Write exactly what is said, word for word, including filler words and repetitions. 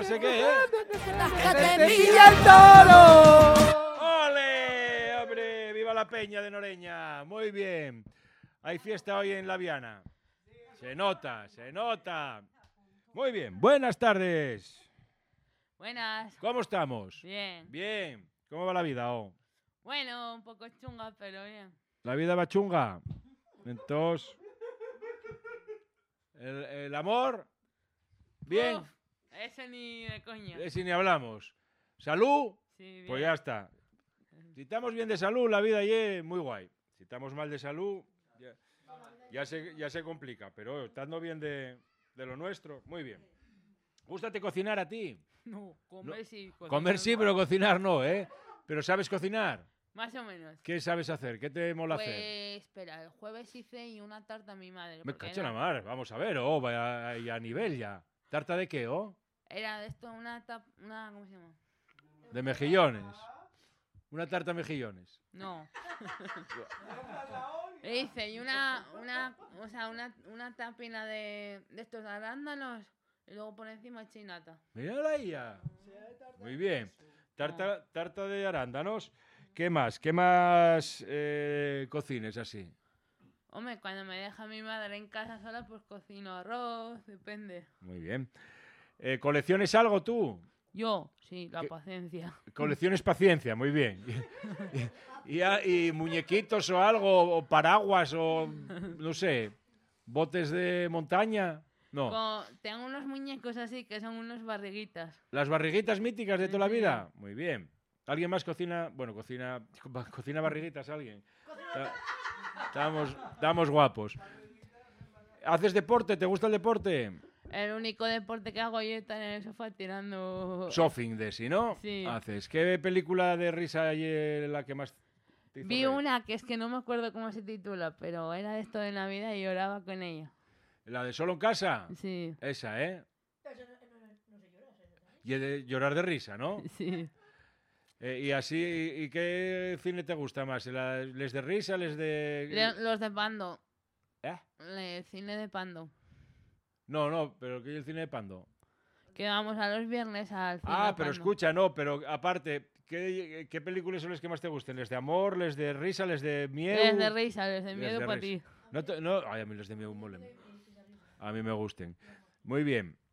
sé qué, ¿eh? ¡Que te pilla el toro! ¡Ole! ¡Hombre! ¡Viva la Peña de Noreña! Muy bien. Hay fiesta hoy en La Viana. Se nota, se nota. Muy bien. Buenas tardes. Buenas. ¿Cómo estamos? Bien. Bien. ¿Cómo va la vida? Oh? Bueno, un poco chunga, pero bien. ¿La vida va chunga? Entonces... ¿El, el amor? ¿Bien? Uf, ese ni de coña. De ese ni hablamos. ¿Salud? Sí, bien. Pues ya está. Si estamos bien de salud, la vida es muy guay. Si estamos mal de salud, ya, ya, se, ya se complica. Pero estando bien de, de lo nuestro, muy bien. ¿Gústate cocinar a ti? No, comer No, sí. cocinar Comer sí, no. pero cocinar no, ¿eh? ¿Pero sabes cocinar? Más o menos. ¿Qué sabes hacer? ¿Qué te mola Pues, hacer? espera, el jueves hice y una tarta a mi madre. Me porque cacho en la era- mar. Vamos a ver, oh, vaya a, a nivel ya. ¿Tarta de qué, oh? Era de esto, una tap... una... ¿cómo se llama? De mejillones. Una tarta mejillones. No. Hice y una, una, o sea, una, una tapina de, de estos arándanos y luego por encima chinata. Mírala ahí ya. Muy bien. Tarta, tarta de arándanos. ¿Qué más? ¿Qué más eh, cocines así? Hombre, cuando me deja mi madre en casa sola, pues cocino arroz, depende. Muy bien. Eh, ¿Colecciones algo tú? Yo, sí, la ¿Qué? paciencia. Colecciones paciencia, muy bien. y, y- y muñequitos o algo, o paraguas, o no sé, botes de montaña. No. Co- tengo unos muñecos así que son unos barriguitas. ¿Las barriguitas míticas de Sí, toda la sí. vida? Muy bien. ¿Alguien más cocina? Bueno, cocina, cocina barriguitas alguien. Ta- Estamos, estamos guapos. ¿Haces deporte? ¿Te gusta el deporte? El único deporte que hago yo es estar en el sofá tirando... Shopping de sí, ¿no? Sí. Haces. ¿Qué película de risa hay eh, la que más te hizo Vi reír? una que es que no me acuerdo cómo se titula, pero era de esto de Navidad y lloraba con ella. ¿La de Solo en casa? Sí, Esa, ¿eh? Y de llorar de risa, ¿no? sí. Eh, y así, ¿y, y qué cine te gusta más? ¿La- ¿Les de risa, les de...? Le- los de Pando. ¿Eh? El cine de Pando. No, no, pero ¿qué es el cine de Pando? Que vamos a los viernes al cine Ah, de pero Pando. escucha, no, pero aparte, ¿qué, qué películas son las que más te gusten? ¿Les de amor, les de risa, les de miedo? Les de risa, les de Les miedo de para risa. ti. No, te- no, ay, a mí los de miedo molen. A mí me gusten. Muy bien.